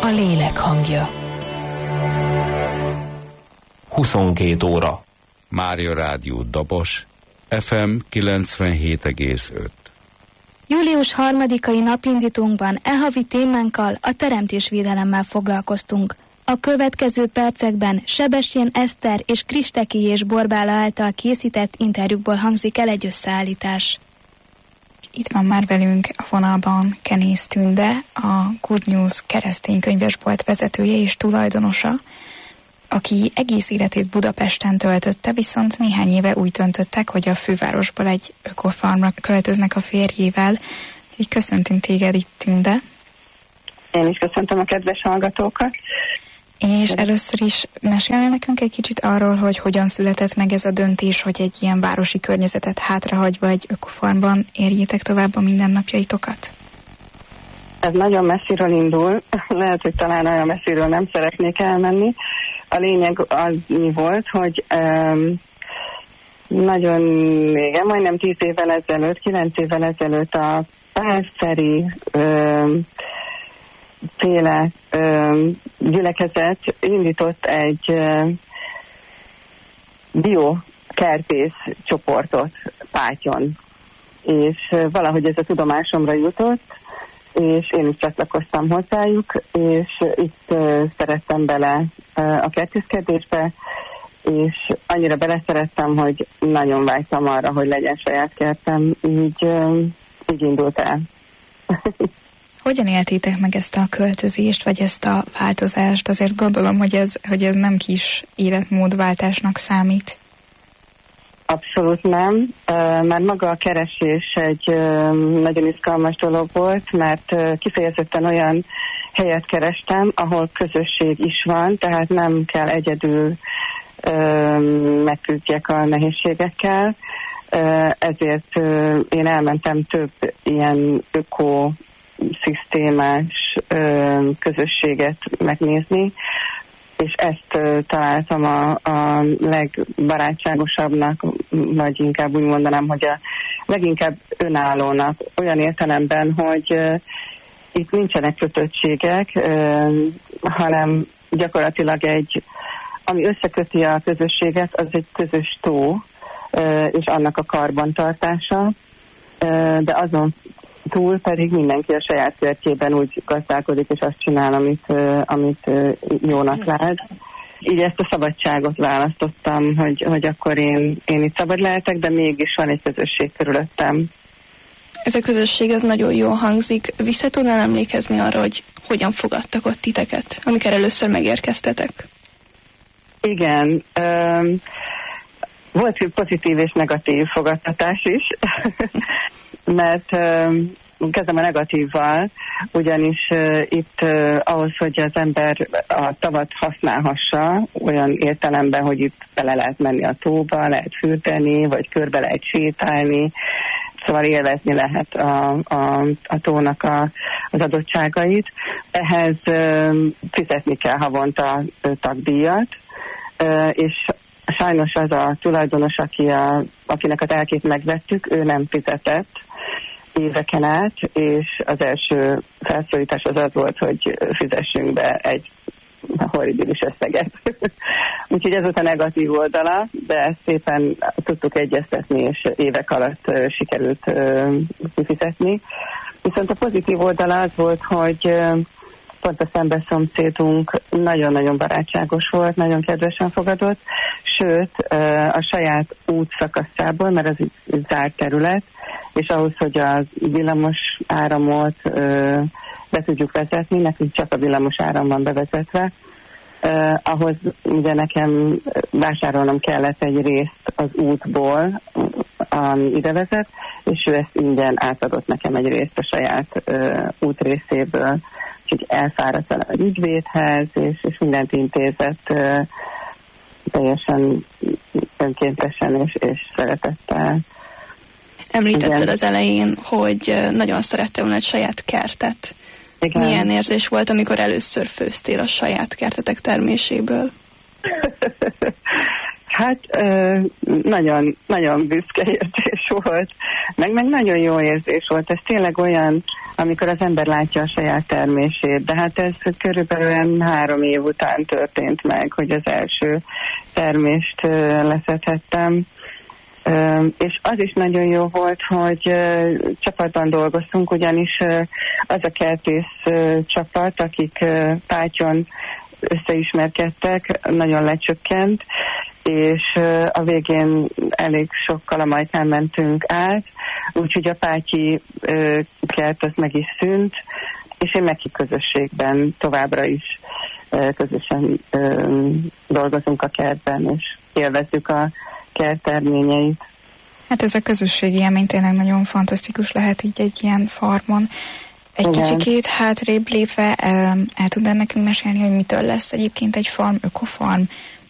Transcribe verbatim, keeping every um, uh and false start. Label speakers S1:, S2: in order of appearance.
S1: lélek hangja.
S2: huszonkettő óra.
S3: Mária Rádió Dobos, ef em kilencvenhét egész öt.
S4: Július harmadikai napindítónkban e havi témánkkal, a teremtésvédelemmel foglalkoztunk. A következő percekben Sebestyén Eszter és Kristeki és Borbála által készített interjúkból hangzik el egy összeállítás.
S5: Itt van már velünk a vonalban Kenész Tünde, a Good News keresztény könyvesbolt vezetője és tulajdonosa, aki egész életét Budapesten töltötte, viszont néhány éve úgy döntöttek, hogy a fővárosból egy ökofarmra költöznek a férjével. Úgyhogy köszöntünk téged itt, Tünde.
S6: Én is köszöntöm a kedves hallgatókat.
S5: És először is mesélj nekünk egy kicsit arról, hogy hogyan született meg ez a döntés, hogy egy ilyen városi környezetet hátrahagyva egy ökofarmban érjétek tovább a mindennapjaitokat?
S6: Ez nagyon messziről indul, lehet, hogy talán olyan messziről nem szeretnék elmenni. A lényeg az mi volt, hogy um, nagyon régen, majdnem tíz évvel ezelőtt, kilenc évvel ezelőtt a pálszeri um, féle um, gyülekezet indított egy um, biokertész csoportot Pátyon, és uh, valahogy ez a tudomásomra jutott, és én is csatlakoztam hozzájuk, és itt uh, szerettem bele uh, a kertészkedésbe, és annyira beleszerettem, hogy nagyon vágytam arra, hogy legyen saját kertem, így, uh, így indult el.
S5: Hogyan éltétek meg ezt a költözést, vagy ezt a változást? Azért gondolom, hogy ez, hogy ez nem kis életmódváltásnak számít.
S6: Abszolút nem. Már maga a keresés egy nagyon izgalmas dolog volt, mert kifejezetten olyan helyet kerestem, ahol közösség is van, tehát nem kell egyedül megküzdjek a nehézségekkel. Ezért én elmentem több ilyen ökoszisztémás közösséget megnézni, és ezt uh, találtam a, a legbarátságosabbnak, vagy inkább úgy mondanám, hogy a leginkább önállónak, olyan értelemben, hogy uh, itt nincsenek kötöttségek, uh, hanem gyakorlatilag egy, ami összeköti a közösséget, az egy közös tó, uh, és annak a karbantartása, uh, de azon túl pedig mindenki a saját kertjében úgy gazdálkodik, és azt csinál, amit, uh, amit uh, jónak lát. Így ezt a szabadságot választottam, hogy, hogy akkor én, én itt szabad lehetek, de mégis van egy közösség körülöttem.
S5: Ez a közösség, ez nagyon jól hangzik. Vissza tudnál emlékezni arra, hogy hogyan fogadtak ott titeket, amikor először megérkeztetek?
S6: Igen. Um, volt pozitív és negatív fogadtatás is, mert um, kezdem a negatívval, ugyanis uh, itt uh, ahhoz, hogy az ember a tavat használhassa, olyan értelemben, hogy itt bele lehet menni a tóba, lehet fürdeni, vagy körbe lehet sétálni, szóval élvezni lehet a, a, a tónak a, az adottságait. Ehhez uh, fizetni kell havonta uh, tagdíjat, uh, és sajnos az a tulajdonos, aki a, akinek a telkét megvettük, ő nem fizetett éveken át, és az első felszólítás az az volt, hogy fizessünk be egy horribilis összeget. Úgyhogy ez volt a negatív oldala, de ezt szépen tudtuk egyeztetni, és évek alatt sikerült kifizetni. Viszont a pozitív oldala az volt, hogy pont a szembeszomszédunk nagyon-nagyon barátságos volt, nagyon kedvesen fogadott, sőt a saját útszakaszából, mert az egy zárt terület, és ahhoz, hogy a villamos áramot ö, be tudjuk vezetni, nekünk csak a villamos áram van bevezetve, ö, ahhoz ugye nekem vásárolnom kellett egy részt az útból, ami ide vezet, és ő ezt ingyen átadott nekem egy részt a saját ö, útrészéből, úgyhogy elfáradt el egy ügyvédhez, és, és mindent intézett ö, teljesen önkéntesen és, és szeretettel.
S5: Említetted
S6: Igen.
S5: az elején, hogy nagyon szerette volna egy saját kertet.
S6: Igen.
S5: Milyen érzés volt, amikor először főztél a saját kertetek terméséből?
S6: Hát ö, nagyon, nagyon büszke érzés volt, meg, meg nagyon jó érzés volt. Ez tényleg olyan, amikor az ember látja a saját termését, de hát ez körülbelül három év után történt meg, hogy az első termést ö, leszedhettem. Ö, és az is nagyon jó volt, hogy ö, csapatban dolgoztunk, ugyanis ö, az a kertész ö, csapat, akik ö, Pátyon összeismerkedtek, nagyon lecsökkent, és a végén elég sok kalamajkán mentünk át, úgyhogy a pátyi kert az meg is szűnt, és én Meki közösségben továbbra is közösen dolgozunk a kertben, és élvezzük a kert terményeit.
S5: Hát ez a közösségi élmény tényleg nagyon fantasztikus lehet így egy ilyen farmon. Egy Igen. kicsikét hátrébb lépve el tudnál nekünk mesélni, hogy mitől lesz egyébként egy farm, ökofarm?